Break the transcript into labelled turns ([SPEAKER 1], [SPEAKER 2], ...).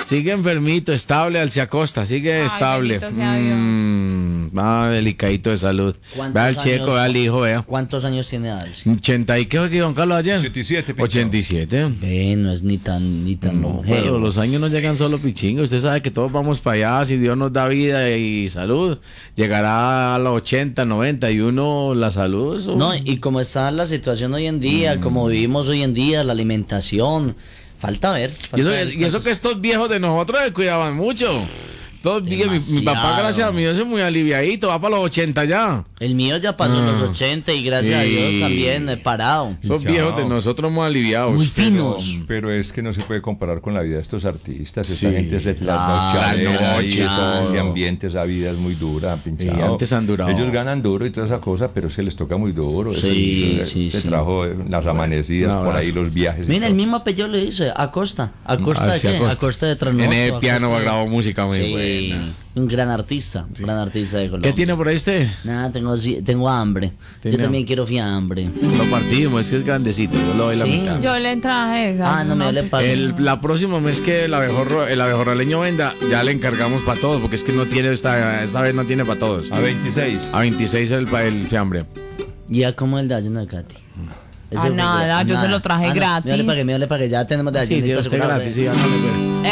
[SPEAKER 1] Sigue enfermito, estable, Alciacosta, sigue
[SPEAKER 2] Ay,
[SPEAKER 1] estable.
[SPEAKER 2] bendito sea Dios.
[SPEAKER 1] Delicadito de salud.
[SPEAKER 3] ¿Cuántos
[SPEAKER 1] Vea al checo,
[SPEAKER 3] años?
[SPEAKER 1] vea al hijo, vea.
[SPEAKER 3] ¿Cuántos años tiene Alci?
[SPEAKER 1] 80 y qué fue que Don Carlos ayer.
[SPEAKER 4] 87, Pichao.
[SPEAKER 1] 87.
[SPEAKER 3] Ve, no es ni tan
[SPEAKER 1] No, pero
[SPEAKER 3] longevo.
[SPEAKER 1] los años no llegan solo pichingo. Usted sabe que todos vamos para allá. Si Dios nos da vida y salud, llegará a los 80, 90 y uno la salud. Eso.
[SPEAKER 3] No, y como está la situación hoy en día, como vivimos hoy en día, la alimentación, falta ver.
[SPEAKER 1] Y eso,
[SPEAKER 3] falta ver
[SPEAKER 1] y eso que estos viejos de nosotros se cuidaban mucho. Todos mi papá,
[SPEAKER 3] Demasiado.
[SPEAKER 1] gracias a Dios, es muy aliviadito. Va para los 80 ya.
[SPEAKER 3] El mío ya pasó los 80 y gracias a
[SPEAKER 1] Sí.
[SPEAKER 3] Dios también he parado.
[SPEAKER 1] Esos
[SPEAKER 4] Chao.
[SPEAKER 1] viejos de nosotros muy aliviados.
[SPEAKER 3] Muy finos.
[SPEAKER 4] Pero es que no se puede comparar con la vida de estos artistas.
[SPEAKER 1] Sí.
[SPEAKER 4] Esta gente se
[SPEAKER 3] Claro,
[SPEAKER 4] trasnochadera y
[SPEAKER 3] claro.
[SPEAKER 4] ese ambiente, esa vida es muy dura, pinchado.
[SPEAKER 1] Sí, antes han durado.
[SPEAKER 4] Ellos ganan duro y toda esa cosa, pero es que les toca muy duro.
[SPEAKER 3] Sí,
[SPEAKER 4] Ese
[SPEAKER 3] sí, sí.
[SPEAKER 4] trabajo, las amanecidas,
[SPEAKER 1] un
[SPEAKER 4] por ahí
[SPEAKER 1] abrazo.
[SPEAKER 4] los viajes. y
[SPEAKER 3] Mira, el
[SPEAKER 4] todo.
[SPEAKER 3] mismo apellido le dice Acosta. ¿Acosta de
[SPEAKER 1] Alcia
[SPEAKER 3] qué?
[SPEAKER 1] Acosta.
[SPEAKER 3] Acosta de Trasnocho.
[SPEAKER 1] En el piano
[SPEAKER 3] Acosta de-
[SPEAKER 1] grabó música muy
[SPEAKER 3] Sí,
[SPEAKER 1] buena.
[SPEAKER 3] un gran artista de Colombia.
[SPEAKER 1] ¿Qué tiene por ahí usted?
[SPEAKER 3] Nada, tengo hambre.
[SPEAKER 1] ¿Tiene
[SPEAKER 3] Yo también quiero fiambre.
[SPEAKER 1] Lo partimos, es que es grandecito. Yo lo doy la
[SPEAKER 3] Sí.
[SPEAKER 1] mitad.
[SPEAKER 2] Yo le traje esa.
[SPEAKER 3] Ah, no me le paso.
[SPEAKER 1] La próxima mes que el abejorraleño venda, ya le encargamos para todos, porque es que no tiene esta vez no tiene para todos.
[SPEAKER 4] A 26.
[SPEAKER 1] A 26 el fiambre.
[SPEAKER 3] Ya como el de Ayuno de Katy.
[SPEAKER 2] Ah, nada, yo se lo traje gratis.
[SPEAKER 3] Yo le pagué, ya tenemos de
[SPEAKER 1] Sí,
[SPEAKER 3] Ayunito
[SPEAKER 1] Dios, usted
[SPEAKER 3] asegurado,
[SPEAKER 1] gratis,
[SPEAKER 3] ve.
[SPEAKER 1] sí, hágale, pues.